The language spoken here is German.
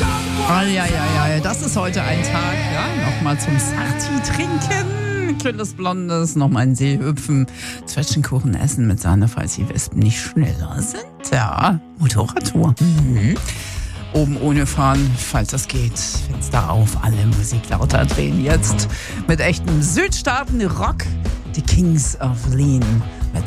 Ja, das ist heute ein Tag, ja, nochmal zum Sarti trinken, kühles Blondes, nochmal in den See hüpfen, Zwetschgenkuchen essen mit Sahne, falls die Wespen nicht schneller sind, ja, Motorradtour, Oben ohne fahren, falls es geht, Fenster auf, alle Musik lauter drehen jetzt, mit echtem Südstaaten-Rock, die Kings of Lean.